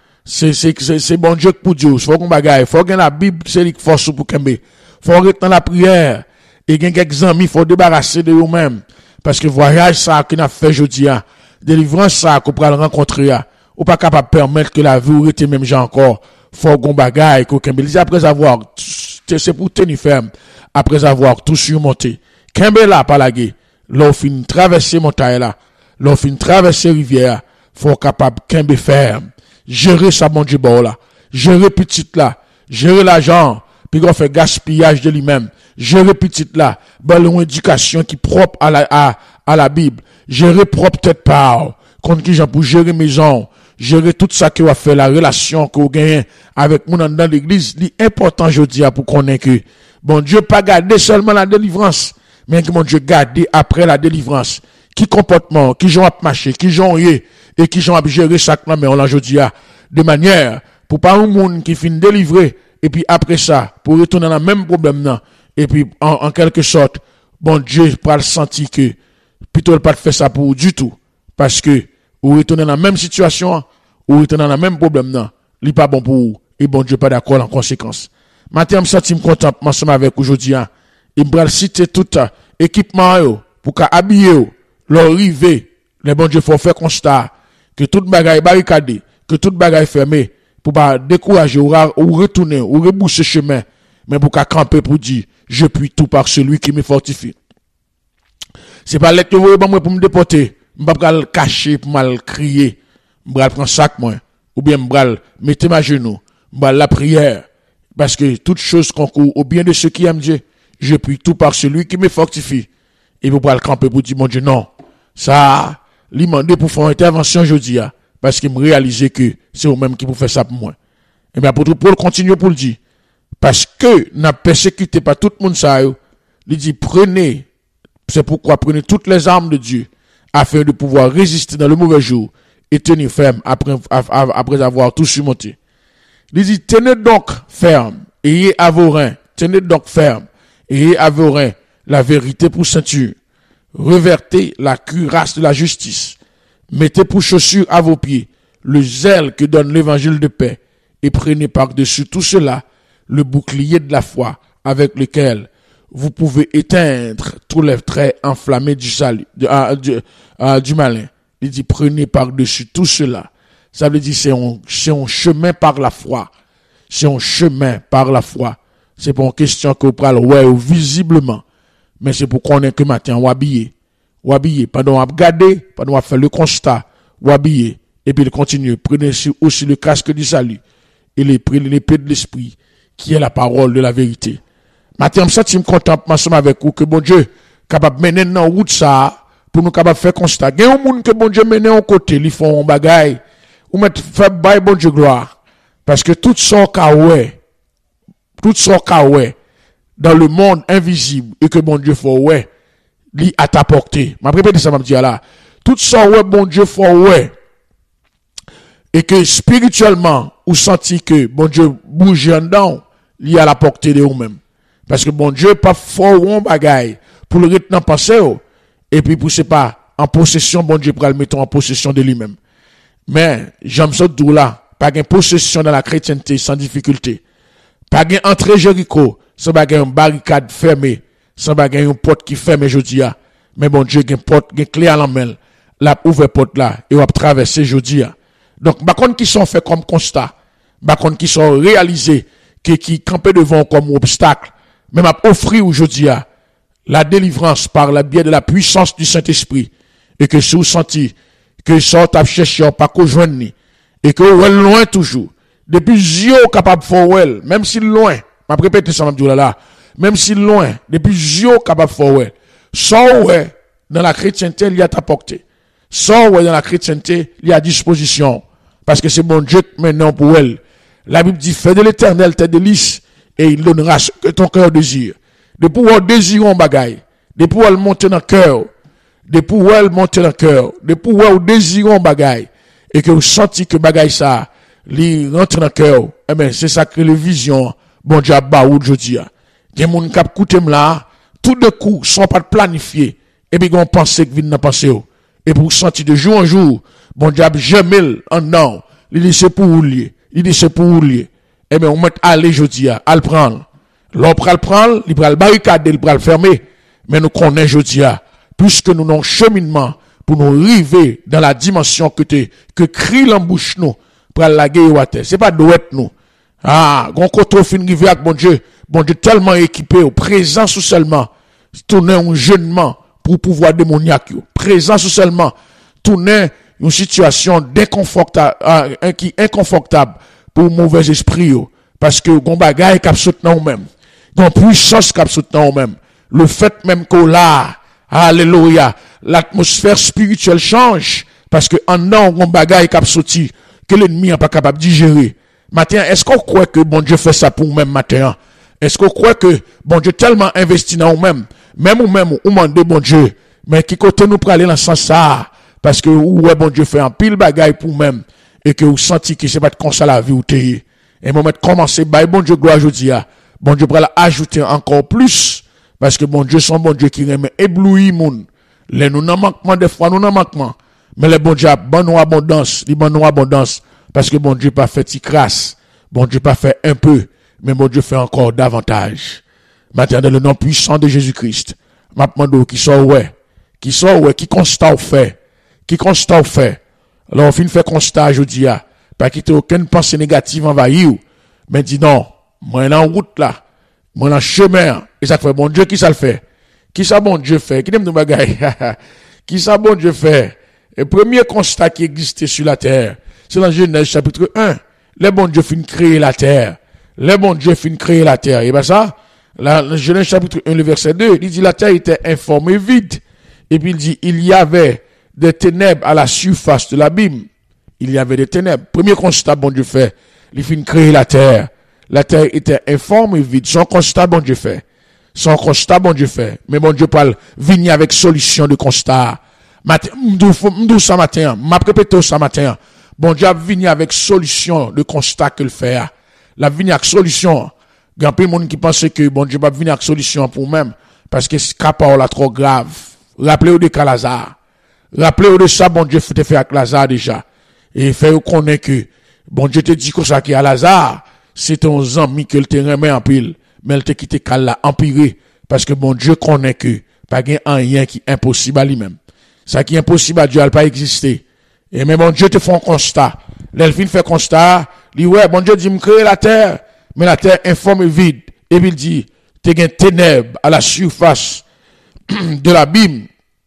c'est bon Dieu pour Dieu faut qu'on bagaille faut que la Bible c'est li force pour kembe faut rester dans la prière et gen quelques amis faut débarrasser de eux-mêmes parce que voyage ça qu'on a fait jodi délivrance ça qu'on va rencontrer ou pas capable de permettre que la vie ou rete même gens encore faut gon bagaille ko kembe après avoir c'est pour tenir ferme après avoir tout surmonté kembe là pas la gué l'on fin traverser montagne là l'on fin traverser rivière faut capable kembe ferme gérer ça bon Dieu bon là gérer petite là gérer l'argent puis on fait gaspillage de lui-même gérer petite là bon éducation qui propre à la Bible gérer propre tête part contre qui j'en pour gérer maison gérer tout ça qui va faire la relation que vous gagnez avec mon dans l'église, l'important je dis pour qu'on ait que bon Dieu pas garder seulement la délivrance, mais que mon Dieu garder après la délivrance. Qui comportement, qui j'ont à marcher, qui j'ont et qui j'ont à gérer chaque mais on l'a je dis de manière pour pas un monde qui finit délivré et puis après ça pour retourner dans le même problème là et puis en quelque sorte bon Dieu pas le sentir que plutôt pas faire ça pour du tout parce que ou retourner dans la même situation, ou retourner dans le même problème, non. Li pas bon pour vous, et bon Dieu pas d'accord en conséquence. Matin, je me sens content ensemble avec aujourd'hui, et me citer tout équipement, pour qu'à habiller, leur river, les bon Dieu faut faire constat, que toute bagaille barricadée, que toute bagaille fermée, pour pas décourager, ou retourner, ou rebrousser chemin, mais pour qu'à camper pour dire, je puis tout par celui qui me fortifie. C'est pas l'être que vous voulez pour me déporter. M'bral cacher pour mal crier, m'bral prendre sac moi ou bien m'bral mettre ma genou, m'bral la prière parce que toute chose concourt au bien de ceux qui aiment Dieu je prie tout par celui qui me fortifie. Et vous pouvez le camper pour dire, mon Dieu, non. Ça, lui demander pour faire une intervention aujourd'hui, parce qu'il me réalise que c'est vous-même qui vous fait ça pour moi. Et bien, pour Paul continue pour le dire. Parce que n'a persécuté pas tout le monde ça, il dit, prenez, c'est pourquoi prenez toutes les armes de Dieu, afin de pouvoir résister dans le mauvais jour et tenir ferme après avoir tout surmonté. Il dit, tenez donc ferme, ayez à vos reins, tenez donc ferme, ayez à vos reins la vérité pour ceinture, revertez la cuirasse de la justice, mettez pour chaussure à vos pieds le zèle que donne l'évangile de paix, et prenez par-dessus tout cela le bouclier de la foi avec lequel vous pouvez éteindre tous les traits enflammés du salut, du malin. Il dit, prenez par-dessus tout cela. Ça veut dire, c'est un chemin par la foi. C'est un chemin par la foi. C'est pas une question que vous parlez, ouais, visiblement. Mais c'est pour qu'on ait que matin, ou habillé, pendant qu'on a regardé, pendant qu'on a fait le constat, ou habillé, et puis il continue. Prenez aussi le casque du salut, et l'épée de l'esprit, qui est la parole de la vérité. Matin, je me content ensemble avec vous, que bon Dieu, capable de mener dans la route ça, pour nous capable de faire constat. Il y a un monde que bon Dieu mène en côté, ils font un bagaille, ou mettre, faire bail bon Dieu gloire. Parce que tout son kaoué, dans le monde invisible, et que bon Dieu faut ouais, li à ta portée. M'a répété ça, m'a dit là. Tout ça ouais, bon Dieu faut ouais. Et que spirituellement, ou senti que bon Dieu bouge en dedans, li à la portée de vous-même. Parce que bon Dieu pas fort ou bagaille pour le retenir penser, et puis pour c'est pas en possession, bon Dieu pour le mettre en possession de lui-même. Mais, j'aime ça tout là, pas de possession dans la chrétienté sans difficulté. Pas de entrée Jéricho, sans bagay une barricade fermée, sans bagay une porte qui ferme jeudi. Mais bon Dieu, une porte, une clé à la main, la ouvre porte là, et on va traverser jeudi. Donc, par contre, qui sont faits comme constat, par contre, qui sont réalisés, qui campent devant comme obstacle, même à offrir aujourd'hui la délivrance par la biais de la puissance du Saint-Esprit, et que si vous sentez que ça t'a cherché pas qu'on joigne et que vous êtes loin toujours depuis yeux capable faire well même si loin m'a répété ça là même si loin depuis yeux capable faire well ça ouais dans la chrétienté il y a ta portée ça ouais dans la chrétienté il y a disposition parce que c'est bon Dieu maintenant pour elle. La Bible dit fais de l'Éternel tes délices et il donnera ce que ton cœur désire de pouvoir désirer un bagaille de pouvoir le monter dans le cœur de pouvoir monter dans le cœur, de pouvoir désirer un bagaille, et que vous sentez que bagaille ça, li rentre dans le cœur, eh ben, c'est ça que les visions, bon Dieu, bah, aujourd'hui, il y a des gens qui écoutent là, tout de coup, sont pas planifiés, et puis, on pense que vient dans penser, et pour sentir de jour en jour, bon Dieu, jamais en non, il dit c'est pour vous lier, eh ben, on met aller aujourd'hui, à le prendre. L'on prend le prendre, il prend le barricader, il prend le fermer, mais nous connaissons aujourd'hui, puisque nous avons cheminement pour nous arriver dans la dimension que crie l'embouche nous pour la guerre à terre. C'est pas douette nous. Ah, gon koto fin rive avec bon Dieu tellement équipé au présence ou seulement tourner un jeunement pour pouvoir démoniaque. Présence ou seulement tourner une situation inconfortable pour mauvais esprit parce que gon bagaille cap soutenir ou même. Gon puissance cap soutenir ou même. Le fait même qu'on là alléluia, l'atmosphère spirituelle change parce que en non on bagaille cap sorti que l'ennemi n'est pas capable de digérer. Matin, est-ce qu'on croit que bon Dieu fait ça pour nous-mêmes matin? Est-ce qu'on croit que bon Dieu tellement investi dans nous-mêmes, même ou demande bon Dieu, mais qui côté nous pour aller dans ce sens ça parce que ouais bon Dieu fait un pile bagaille pour nous-mêmes et que vous sentez que c'est pas comme ça la vie ou t'es. Et moment commencer by bon Dieu gloire aujourd'hui, bon Dieu pour ajouter encore plus. Parce que bon Dieu, son bon Dieu qui remet ébloui moun. Les nous n'en manquement, des fois nous n'en manquement. Mais le bon Dieu a bon nous abondance, il bon nous abondance. Parce que bon Dieu pas fait si crasse. Bon Dieu pas fait un peu. Mais bon Dieu fait encore davantage. Maintenant, dans le nom puissant de Jésus-Christ. Ma demande qui constat au fait. Alors, on finit fait constat aujourd'hui, pas quitter aucune pensée négative envahie. Mais dis non, moi, en route là. Moi, en chemin, et ça fait bon Dieu, qui ça le fait? Qui ça bon Dieu fait? Qui n'aime nous bagaille? Qui ça bon Dieu fait? Le premier constat qui existait sur la terre, c'est dans Genèse chapitre 1. Les bon Dieu fin créer la terre. Et ben ça, Là, Genèse chapitre 1, le verset 2, il dit la terre était informe et vide. Et puis il dit, il y avait des ténèbres à la surface de l'abîme. Il y avait des ténèbres. Premier constat, bon Dieu fait. Il finit de créer la terre. La terre était informe et vide. Son constat, bon Dieu fait. Son constat, bon Dieu fait. Mais bon Dieu parle, venir avec solution de constat. M'dou ça matin, m'a répété ça matin. Bon Dieu a venu avec solution de constat que le fait. La venir avec solution. Il y a plein de monde qui pense que bon Dieu va venir avec solution pour même. Parce que ce cas là trop grave. Rappelez-vous de Lazare. Rappelez-vous de ça, bon Dieu fait avec Lazare déjà. Et fait connaître que, bon Dieu te dit que ça qui est à Lazare, c'est ton ami que le te remet en pile. Mais elle te quitté qu'elle l'a empiré. Parce que bon Dieu connaît que, pas gain rien qui est impossible à lui-même. Ça qui est impossible à Dieu, elle pas existé. Et mais bon Dieu te fait un constat. L'elfine fait constat, dit ouais, bon Dieu dit me créer la terre, mais la terre informe et vide. Et puis il dit, t'es gain ténèbres à la surface de l'abîme.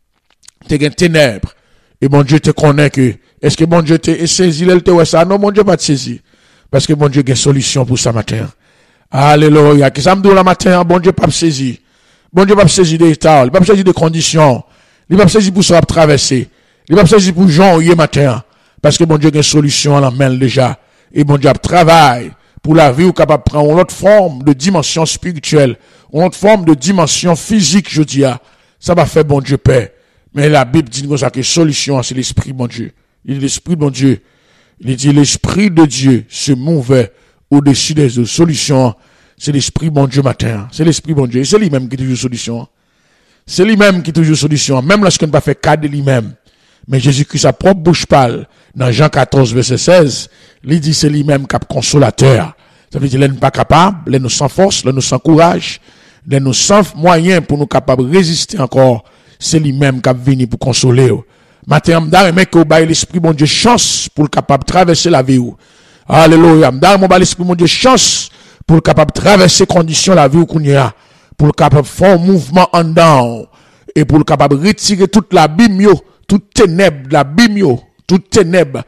T'es gain ténèbres. Et bon Dieu te connaît que, est-ce que bon Dieu te saisi, elle te ouais ça? Non, bon Dieu pas te saisi. Parce que bon Dieu a une solution pour ça matin. Alléluia. Que ça me dit la matin, bon Dieu pas saisi. Bon Dieu pas saisi des états, il pas saisi des conditions. Il pas saisi pour ça traverser. Il pas saisi pour Jean hier matin. Parce que bon Dieu a une solution à la main déjà. Et bon Dieu travaille pour la vie ou capable de prendre une autre forme de dimension spirituelle, une autre forme de dimension physique, je dis. Ça va faire bon Dieu paix. Mais la Bible dit que la solution, c'est l'esprit bon Dieu. Il dit l'esprit bon Dieu. Il dit l'esprit de Dieu se mouvait au-dessus des solutions. C'est l'esprit bon Dieu matin. C'est l'esprit bon Dieu. Et c'est lui-même qui toujours solution. C'est lui-même qui toujours solution. Même lorsqu'on ne pas fait cas de lui-même. Mais Jésus-Christ, sa propre bouche parle. Dans Jean 14, verset 16, il dit c'est lui-même qui est consolateur. Ça veut dire, il n'est pas capable, il nous sans force, il nous sans courage, il nous sans moyens pour nous capables de résister encore. C'est lui-même qui est venu pour consoler. Matin, m'dar mais que bail l'esprit bon Dieu chance pour le capable de traverser la vie. Alléluia. M'dar mon bail l'esprit bon Dieu chance pour le capable de traverser conditions la vie où qu'on y a, pour le capable de faire un mouvement en dedans et pour le capable de retirer toute la bimio, toute ténèbre la bimio, toute ténèbre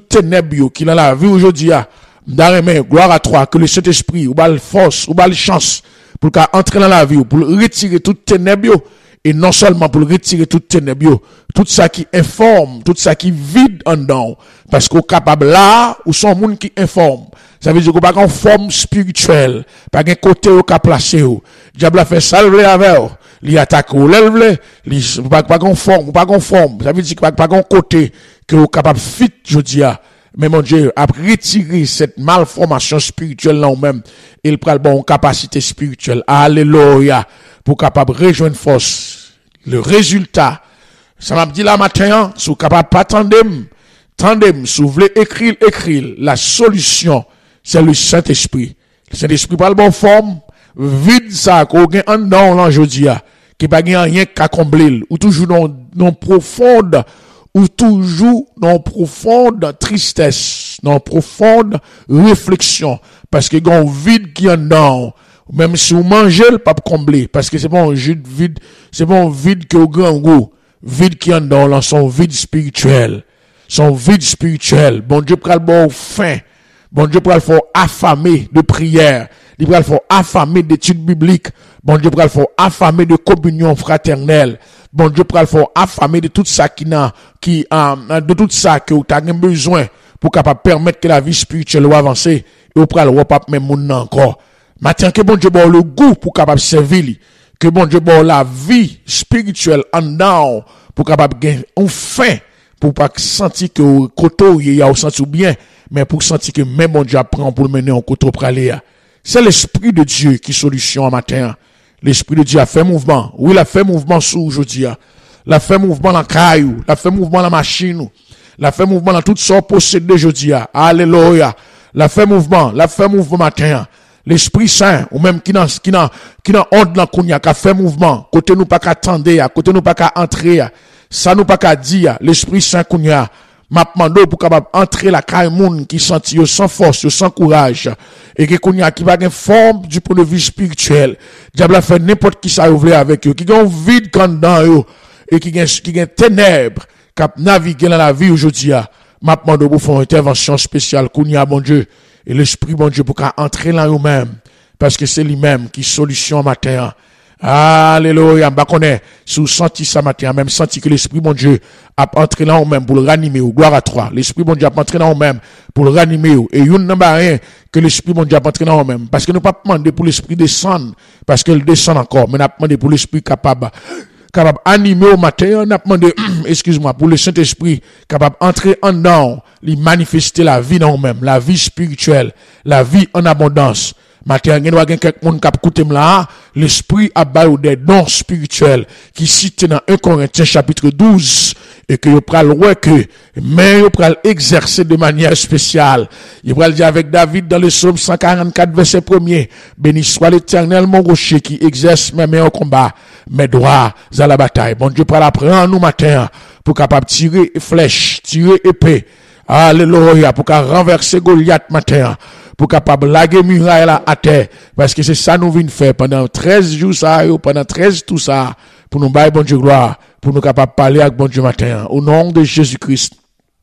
qui dans la vie aujourd'hui a. M'dar mais gloire à toi que le Saint-Esprit ou bail force ou bail chance pour qu'à entrer dans la vie pour retirer toute ténèbre. Et non seulement pour retirer toute ténèbres, tout ça qui informe, tout ça qui vide en dedans. Parce qu'au capable là, ou son monde qui informe. Ça veut dire qu'on n'a pas une forme spirituelle, pas un côté au cap placé. Diable a fait salver avec, il attaque ou l'élève, il pas conforme, pas conforme. Ça veut dire qu'il pas un côté que au capable fit, je dis. Mais mon Dieu, a retiré cette malformation spirituelle là ou même, il prend bon capacité spirituelle. Alléluia. Pour capable rejoindre force. Le résultat, ça m'a dit là matin, si vous capable pas tandem, si vous voulez écrire, la solution, c'est le Saint-Esprit. Le Saint-Esprit pas le bon forme, vide ça, qu'on gagne en dedans, là, je dis, qui pas gagne rien qu'à combler, ou toujours non profonde, ou toujours dans profonde tristesse, dans profonde réflexion, parce que il y a un vide qui est en dedans. Même si vous mangez, le pas combler, parce que c'est pas un vide, c'est pas un vide qui est au grand goût. Vide qui est dans son vide spirituel. Son vide spirituel. Bon Dieu pral bon faim. Bon Dieu pral faut affamer de prière. Il pral faut affamer d'études bibliques. Bon Dieu pral faut affamer de communion fraternelle. Bon Dieu pral faut affamer de tout ça de tout ça que vous avez besoin pour capable permettre que la vie spirituelle ou avancer. Et vous pral pas même moun encore. Matin que bon Dieu bon le goût pour capable servir lui, que bon Dieu bon la vie spirituelle en dedans pour capable gagner un faim pour pas sentir que côté il y a senti bien, mais pour sentir que même bon Dieu apprend pour le mener en côté pour aller. C'est l'esprit de Dieu qui solution en matin. L'esprit de Dieu a fait mouvement. Oui, il a fait mouvement sous aujourd'hui. Il a fait mouvement dans caillou, il a fait mouvement dans machine, il a fait mouvement dans toutes sortes possédées aujourd'hui. Alléluia. Il a fait mouvement matin. L'Esprit Saint, ou même qui n'a honte dans kounya, qui a fait mouvement, côté nous pas qu'à attendre, côté nous pas qu'à entrer, ça nous pas qu'à dire, l'Esprit Saint kounya, m'a demandé pour capable entrer la caille moun qui senti sans force, sans courage, et que kounya qui va une forme du point de vue spirituel. Diable a fait n'importe qui ça ouvre avec eux, qui ont vide quand dans eux, et qui ont ténèbres, qui naviguent dans la vie aujourd'hui, m'a demandé pour faire une intervention spéciale kounya, bon Dieu. Et l'esprit, bon Dieu, pour qu'à entrer là eux-mêmes, parce que c'est lui-même qui solution matin. Alléluia, m'ba connaît, si vous senti ça matin, même senti que l'esprit mon Dieu a entré dans vous-même pour le ranimer, gloire à toi. L'esprit mon Dieu a entré dans vous-même pour le ranimer, et il n'y a rien que l'esprit mon Dieu a entré dans vous-même. Parce que nous pas demander pour l'esprit descendre, parce qu'il descend encore, mais nous demandé pour l'esprit capable animer au matin, on a demandé, excuse-moi, pour le Saint-Esprit, capable entrer en dedans, lui manifester la vie dans nous-mêmes, la vie spirituelle, la vie en abondance. Matin, il y a quelqu'un qui a écouté là, l'esprit a baillé des dons spirituels qui citent dans 1 Corinthiens chapitre 12 et que vous pral ouais que mais vous pral exercer de manière spéciale. Il pral dire avec David dans le psaume 144 verset 1er, béni soit l'Éternel mon rocher qui exerce mes mains au combat, mes doigts à la bataille. Bon Dieu pral apprendre nous matin pour capable tirer flèche, tirer épée. Alléluia, pour qu'à renverser Goliath matin, pour capable laguer muraille là à terre, parce que c'est ça nous venons faire pendant 13 jours ça, pendant 13 tout ça, pour nous bailler bon Dieu gloire, pour nous capable parler avec bon Dieu matin, au nom de Jésus-Christ.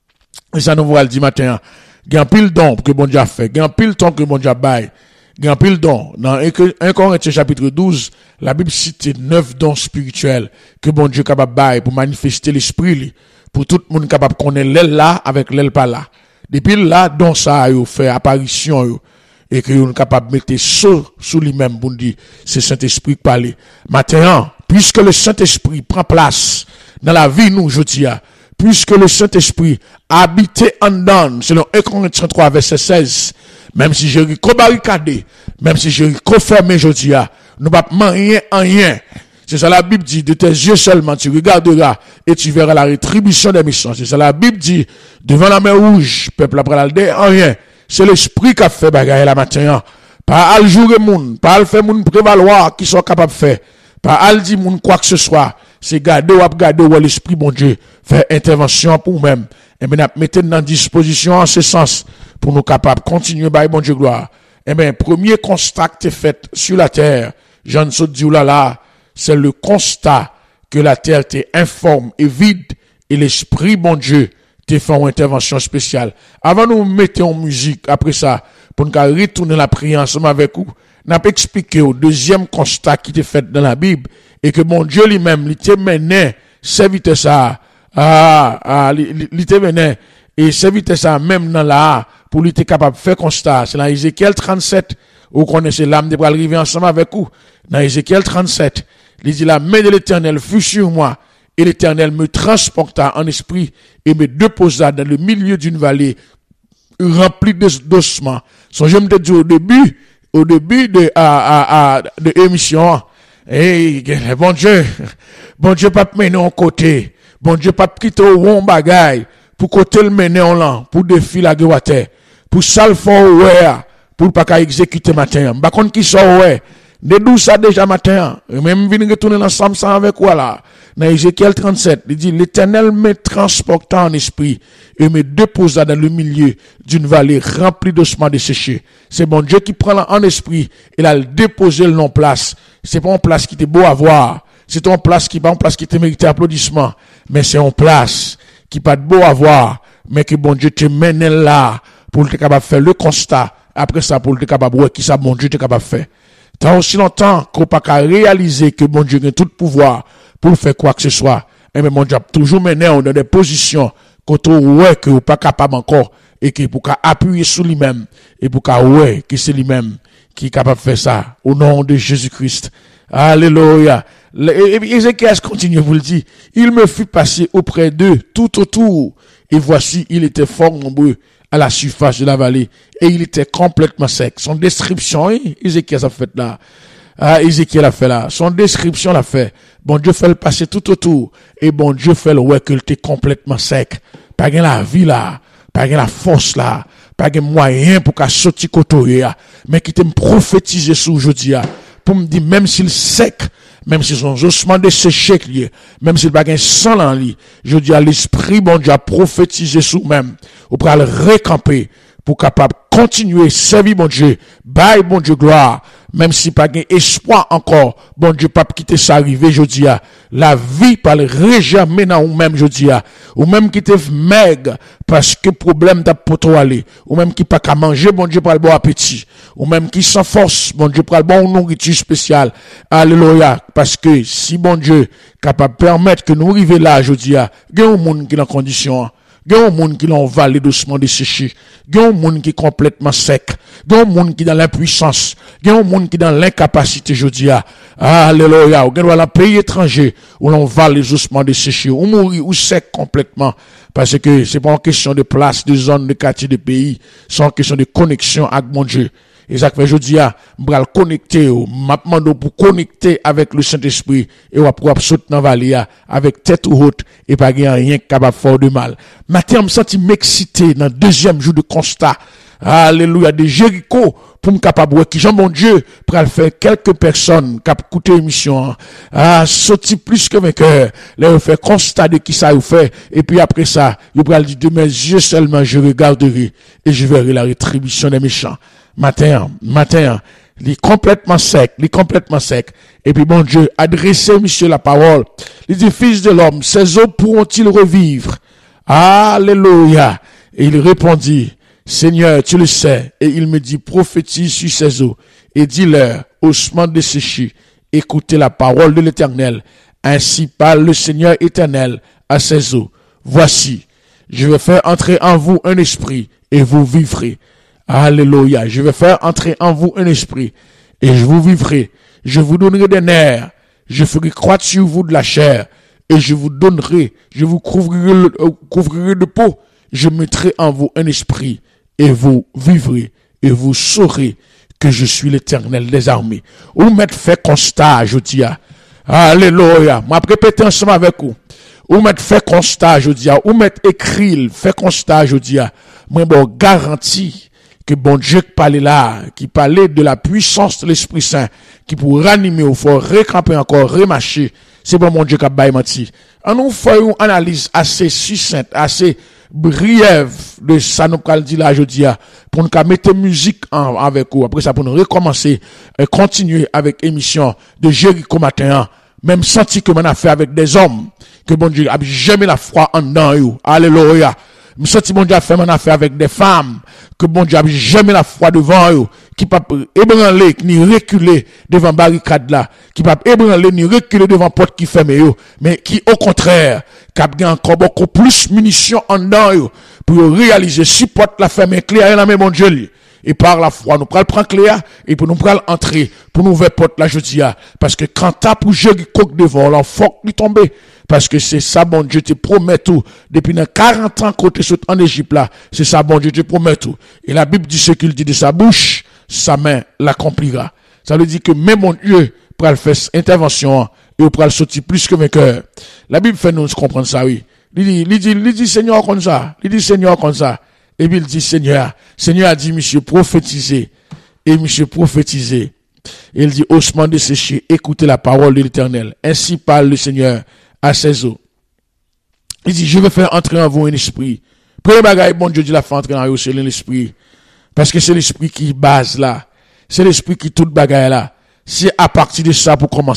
Et ça nous va le dire matin, gain pile don que bon Dieu a fait, gain pile temps que bon Dieu a baillé, gain pile don. Dans 1 Corinthiens chapitre 12, la Bible cite 9 dons spirituels que bon Dieu capable bailler pour manifester l'esprit, pour tout le monde capable connaître l'aile là avec l'aile pas là. Depuis là, don ça a fait apparition et que vous capable mettre sous lui-même pour dire c'est Saint-Esprit qui parle. Maintenant, puisque le Saint-Esprit prend place dans la vie nous aujourd'hui, puisque le Saint-Esprit habite en dedans, selon 1 Corinthiens 3 verset 16, même si j'ai barricadé, même si j'ai fermé aujourd'hui, nous pas rien en rien. C'est ça la Bible dit, de tes yeux seulement tu regarderas et tu verras la rétribution des méchants. C'est ça la Bible dit, devant la mer rouge, peuple après la en rien. C'est l'esprit qui a fait bagaille la matin. Pas al jouer moun, pas al faire moun prévaloir qui sont capables de faire. Pas al dire moun quoi que ce soit. C'est garder ou l'esprit bon Dieu faire intervention pour nous-mêmes. Et bien, mettez dans disposition en ce sens pour nous capables de continuer by bon Dieu gloire. Et bien, premier constat qui est fait sur la terre, Jean Saut dit là, c'est le constat que la terre était informe et vide et l'esprit, bon Dieu, te fait une intervention spéciale. Avant nous mettre en musique, après ça, pour nous retourner la prière ensemble avec vous, n'a pas expliqué au deuxième constat qui était fait dans la Bible et que bon Dieu lui-même, il te menait, serviteur ça, il te menait et serviteur ça même dans la, pour lui être capable de faire constat. C'est dans Ézéchiel 37, vous connaissez l'âme de bras arriver ensemble avec vous. Dans Ézéchiel 37, il dit la main de l'Éternel fut sur moi et l'Éternel me transporta en esprit et me déposa dans le milieu d'une vallée remplie d'ossements. Je me dis au début de l'émission, et bon Dieu pas mener en côté, bon Dieu pas quitter au bon bagaille pour côté le mener en l'an, pour défier la guerre, pour salfon ouais, pour pas qu'à exécuter matin. Par contre qui sort ouais. De d'où ça déjà matin, même venir retourner ensemble ça avec quoi là. Dans Ézéchiel 37, il dit, l'Éternel me transporta en esprit et me déposa dans le milieu d'une vallée remplie d'ossements desséchés. C'est bon Dieu qui prend en esprit et l'a déposé le nom place. C'est pas une place qui était beau à voir. C'est une place qui pas une place qui te mérite applaudissement. Mais c'est une place qui pas de beau à voir. Mais que bon Dieu te mène là pour être capable de faire le constat. Après ça, pour être capable de voir qui ça bon Dieu te capable de faire. Tant aussi longtemps qu'on pas qu'à réaliser que bon Dieu a tout pouvoir pour faire quoi que ce soit. Et mais mon Dieu a toujours mené dans des positions quand on ouais que ou pas capable encore et que pour qu'à appuyer sur lui-même et pour qu'à ouais que c'est lui-même qui est capable de faire ça au nom de Jésus-Christ. Alléluia. Ézéchiel continue vous le dit. Il me fut passé auprès d'eux tout autour et voici il était fort nombreux à la surface de la vallée et il était complètement sec. Son description, Ézéchiel a fait là. Ézéchiel a fait là. Son description l'a fait. Bon Dieu fait le passer tout autour et bon Dieu fait le ouais qu'il était complètement sec. Pas gain la vie là, pas gain la force là, pas gain moyen pour qu'à sortir côté là, mais qui te prophétiser sur aujourd'hui pour me dire même s'il sec, même si son ossements desséchés, même s'il n'y a pas de sang en lui, je dis à l'esprit, bon Dieu a prophétisé sous même, ou pour le récamper, pour capable continuer, servir bon Dieu, bye bon Dieu gloire, même si pas gain espoir encore, bon Dieu, pas quitter ça arriver, je dis, la vie parlerait jamais dans ou même, je dis, ou même qui te maigre, parce que problème t'a pour toi aller, ou même qui pas qu'à manger, bon Dieu, pas le bon appétit, ou même qui sans force, bon Dieu, pas le bon nourriture spéciale, alléluia, parce que si bon Dieu, capable de permettre que nous arrivions là, je dis, il y a un monde qui est en condition, il y a un monde qui est en vallée doucement desséché. Il y a un monde qui est complètement sec. Il y a un monde qui est dans l'impuissance. Il y a un monde qui est dans l'incapacité, je dis. Alléluia. Ou dans un pays étranger où l'on va les ossements desséchés. Ou mourir ou sec complètement. Parce que c'est pas une question de place, de zone, de quartier, de pays. C'est une question de connexion avec mon Dieu. Et ça fait, je dis, m'bral connecter, m'apmando pour connecter avec le Saint-Esprit, et ou pour sauter dans la vallée, avec tête haute, et pas rien capable de faire de mal. Matin, me senti m'exciter dans le deuxième jour de constat. Alléluia, de Jéricho, pour me capable, qui, Jean, mon Dieu, pour faire quelques personnes, qui écouté l'émission, sorti plus que vainqueur, là, vous fait constat de qui ça vous fait, et puis après ça, vous pourrez dire, de mes yeux seulement, je regarderai, et je verrai la rétribution des méchants. Matin, il est complètement sec. Et puis, bon Dieu, adressez, monsieur, la parole. Il dit, fils de l'homme, ces eaux pourront-ils revivre? Alléluia. Et il répondit, Seigneur, tu le sais. Et il me dit, prophétise sur ces eaux. Et dis-leur, ossements desséchés, écoutez la parole de l'Éternel. Ainsi parle le Seigneur éternel à ces eaux. Voici, je vais faire entrer en vous un esprit, et vous vivrez. Alléluia. Je vais faire entrer en vous un esprit et je vous vivrai. Je vous donnerai des nerfs. Je ferai croître sur vous de la chair et je vous couvrirai de peau. Je mettrai en vous un esprit et vous vivrez et vous saurez que je suis l'Éternel des armées. Ou mettre fait constat, je dis. Alléluia. M'a répété ensemble avec vous. Ou mettre fait constat, je dis. Ou mettre écrit, fait constat, je dis. Moi, bon, garantie que bon Dieu qui parlait de la puissance de l'Esprit Saint, qui pour ranimer ou faut récamper encore, remarcher, c'est bon mon Dieu qui a baillé menti. On nous fait une analyse assez succincte, assez brève de ça nous pral dire là, je dis, pour nous mettre musique avec vous. Après ça, pour nous recommencer, et continuer avec émission de Jéricho matin, même senti que m'en a fait avec des hommes, que bon Dieu a jamais la foi en dedans, yo. Alléluia. Me senti bon Dieu a fait mon affaire avec des femmes, que bon Dieu a jamais la foi devant eux, qui pas ébranler, ni reculer devant barricade là, qui pas ébranler, ni reculer devant porte qui ferme eux, mais qui au contraire, qui a encore beaucoup plus munitions en dedans eux, pour réaliser, si porte la ferme claire, dans mon Dieu. Et par la foi, nous prenons prendre clair, et pour nous prendre entrer, pour nous ouvrir porte la jeudi, parce que quand t'as pour Jéricho devant, là, faut qu'il tombe. Parce que c'est ça, bon Dieu te promet tout. Depuis 40 ans côté en Égypte là, c'est ça, bon Dieu te promet tout. Et la Bible dit ce qu'il dit de sa bouche, sa main l'accomplira. Ça veut dire que même mon Dieu pour faire intervention et pour sortir plus que vainqueur. La Bible fait nous comprendre ça, oui. Il dit Seigneur comme ça. Il dit Seigneur comme ça. Et puis il dit Seigneur a dit monsieur prophétisez. Et monsieur prophétisez. Il dit ossements desséchés, écoutez la parole de l'Éternel. Ainsi parle le Seigneur à ses eaux. Il dit, je vais faire entrer en vous un esprit. Premier bagaille, bon Dieu dit la fait entrer en vous, c'est l'esprit. Parce que c'est l'esprit qui base là. C'est l'esprit qui tout bagaille là. C'est à partir de ça pour commencer.